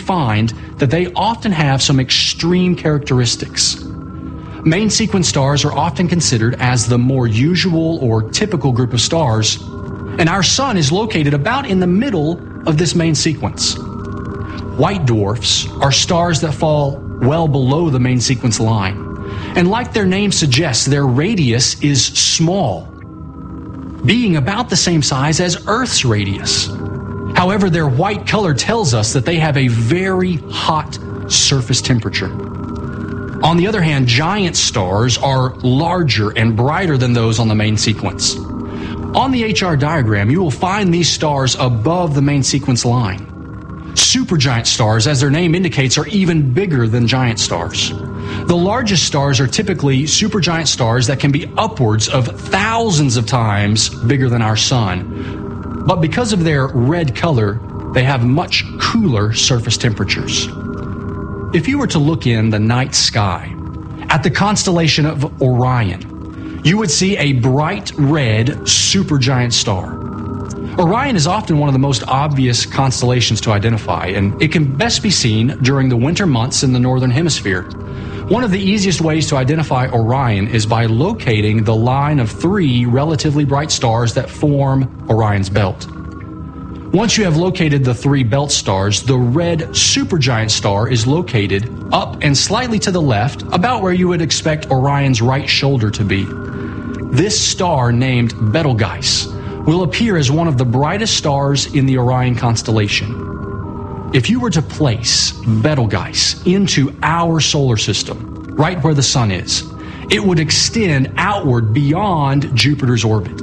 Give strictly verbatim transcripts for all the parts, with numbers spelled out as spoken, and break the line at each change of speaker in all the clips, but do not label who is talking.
find that they often have some extreme characteristics. Main sequence stars are often considered as the more usual or typical group of stars, and our sun is located about in the middle of this main sequence. White dwarfs are stars that fall well below the main sequence line, and like their name suggests, their radius is small, being about the same size as Earth's radius. However, their white color tells us that they have a very hot surface temperature. On the other hand, giant stars are larger and brighter than those on the main sequence. On the H R diagram, you will find these stars above the main sequence line. Supergiant stars, as their name indicates, are even bigger than giant stars. The largest stars are typically supergiant stars that can be upwards of thousands of times bigger than our sun. But because of their red color, they have much cooler surface temperatures. If you were to look in the night sky at the constellation of Orion, you would see a bright red supergiant star. Orion is often one of the most obvious constellations to identify, and it can best be seen during the winter months in the northern hemisphere. One of the easiest ways to identify Orion is by locating the line of three relatively bright stars that form Orion's belt. Once you have located the three belt stars, the red supergiant star is located up and slightly to the left, about where you would expect Orion's right shoulder to be. This star, named Betelgeuse, will appear as one of the brightest stars in the Orion constellation. If you were to place Betelgeuse into our solar system, right where the sun is, it would extend outward beyond Jupiter's orbit.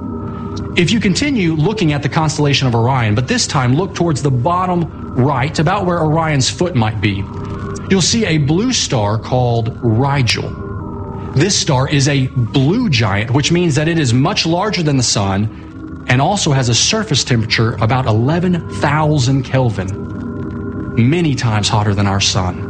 If you continue looking at the constellation of Orion, but this time look towards the bottom right, about where Orion's foot might be, you'll see a blue star called Rigel. This star is a blue giant, which means that it is much larger than the sun and also has a surface temperature about eleven thousand Kelvin, many times hotter than our sun.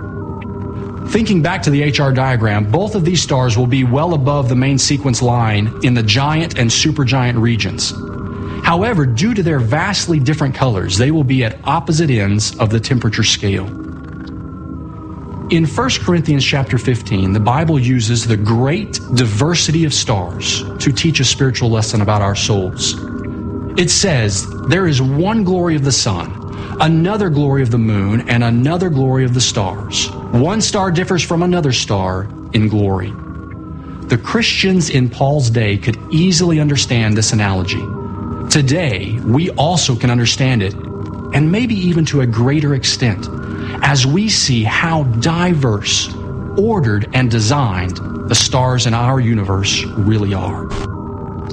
Thinking back to the H R diagram, both of these stars will be well above the main sequence line in the giant and supergiant regions. However, due to their vastly different colors, they will be at opposite ends of the temperature scale. In First Corinthians chapter fifteen, the Bible uses the great diversity of stars to teach a spiritual lesson about our souls. It says, "There is one glory of the sun, another glory of the moon, and another glory of the stars. One star differs from another star in glory." The Christians in Paul's day could easily understand this analogy. Today, we also can understand it, and maybe even to a greater extent, as we see how diverse, ordered, and designed the stars in our universe really are.